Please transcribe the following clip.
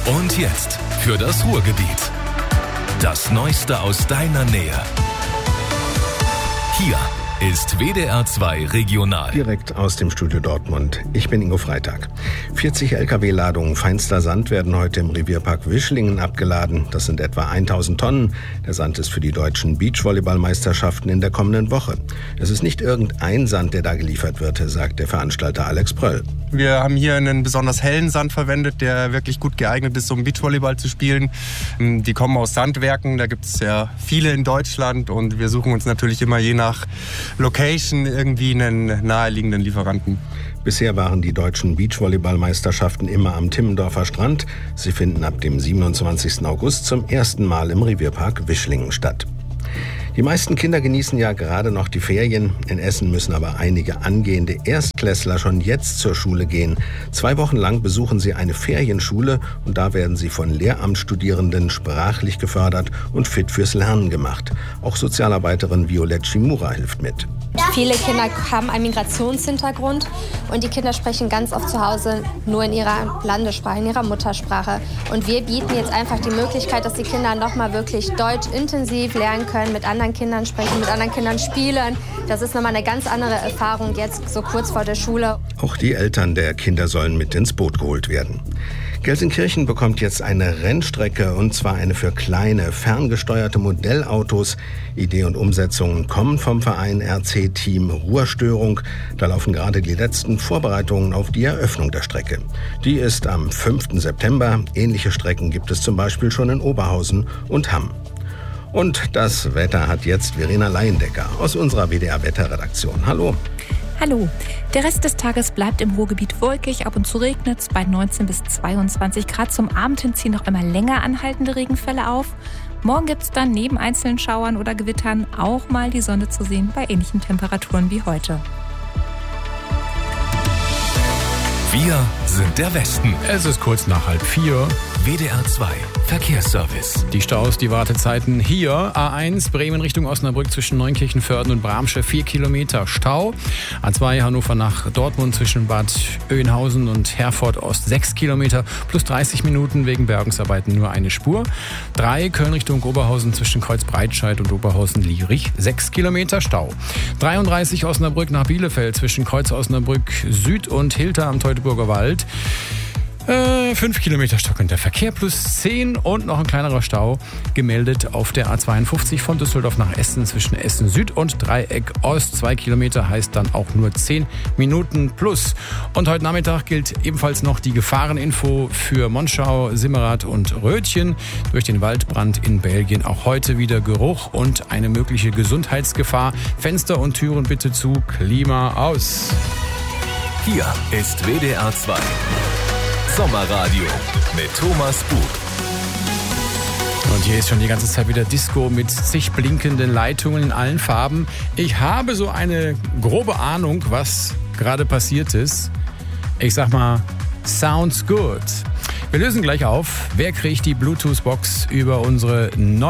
Und jetzt für das Ruhrgebiet. Das Neueste aus deiner Nähe. Hier ist WDR 2 Regional. Direkt aus dem Studio Dortmund. Ich bin Ingo Freitag. 40 Lkw-Ladungen feinster Sand werden heute im Revierpark Wischlingen abgeladen. Das sind etwa 1000 Tonnen. Der Sand ist für die deutschen Beachvolleyballmeisterschaften in der kommenden Woche. Es ist nicht irgendein Sand, der da geliefert wird, sagt der Veranstalter Alex Pröll. Wir haben hier einen besonders hellen Sand verwendet, der wirklich gut geeignet ist, um Beachvolleyball zu spielen. Die kommen aus Sandwerken, da gibt es ja viele in Deutschland und wir suchen uns natürlich immer je nach Location irgendwie einen naheliegenden Lieferanten. Bisher waren die deutschen Beachvolleyballmeisterschaften immer am Timmendorfer Strand. Sie finden ab dem 27. August zum ersten Mal im Revierpark Wischlingen statt. Die meisten Kinder genießen ja gerade noch die Ferien. In Essen müssen aber einige angehende Erstklässler schon jetzt zur Schule gehen. 2 Wochen lang besuchen sie eine Ferienschule und da werden sie von Lehramtsstudierenden sprachlich gefördert und fit fürs Lernen gemacht. Auch Sozialarbeiterin Violette Shimura hilft mit. Viele Kinder haben einen Migrationshintergrund und die Kinder sprechen ganz oft zu Hause nur in ihrer Landessprache, in ihrer Muttersprache. Und wir bieten jetzt einfach die Möglichkeit, dass die Kinder nochmal wirklich Deutsch intensiv lernen können, mit anderen Kindern sprechen, mit anderen Kindern spielen. Das ist nochmal eine ganz andere Erfahrung jetzt so kurz vor der Schule. Auch die Eltern der Kinder sollen mit ins Boot geholt werden. Gelsenkirchen bekommt jetzt eine Rennstrecke und zwar eine für kleine, ferngesteuerte Modellautos. Idee und Umsetzung kommen vom Verein RC-Team Ruhrstörung. Da laufen gerade die letzten Vorbereitungen auf die Eröffnung der Strecke. Die ist am 5. September. Ähnliche Strecken gibt es zum Beispiel schon in Oberhausen und Hamm. Und das Wetter hat jetzt Verena Leindecker aus unserer WDR-Wetterredaktion. Hallo. Hallo. Der Rest des Tages bleibt im Ruhrgebiet wolkig, ab und zu regnet es bei 19 bis 22 Grad. Zum Abend hin ziehen noch immer länger anhaltende Regenfälle auf. Morgen gibt es dann neben einzelnen Schauern oder Gewittern auch mal die Sonne zu sehen bei ähnlichen Temperaturen wie heute. Wir sind der Westen. Es ist kurz nach 3:30. WDR 2 Verkehrsservice. Die Staus, die Wartezeiten hier. A1 Bremen Richtung Osnabrück zwischen Neunkirchen-Vörden und Bramsche 4 Kilometer Stau. A2 Hannover nach Dortmund zwischen Bad Oeynhausen und Herford Ost 6 Kilometer plus 30 Minuten wegen Bergungsarbeiten nur eine Spur. 3 Köln Richtung Oberhausen zwischen Kreuzbreitscheid und Oberhausen-Lierich 6 Kilometer Stau. 33 Osnabrück nach Bielefeld zwischen Kreuz Osnabrück Süd und Hilter am Teutoburger Wald. 5 Kilometer stockender Verkehr plus 10 und noch ein kleinerer Stau gemeldet auf der A52 von Düsseldorf nach Essen zwischen Essen Süd und Dreieck Ost. 2 Kilometer heißt dann auch nur 10 Minuten plus. Und heute Nachmittag gilt ebenfalls noch die Gefahreninfo für Monschau, Simmerath und Rötchen. Durch den Waldbrand in Belgien auch heute wieder Geruch und eine mögliche Gesundheitsgefahr. Fenster und Türen bitte zu, Klima aus. Hier ist WDR 2 Sommerradio mit Thomas Buch. Und hier ist schon die ganze Zeit wieder Disco mit zig blinkenden Leitungen in allen Farben. Ich habe so eine grobe Ahnung, was gerade passiert ist. Ich sag mal, sounds good. Wir lösen gleich auf, wer kriegt die Bluetooth-Box über unsere neue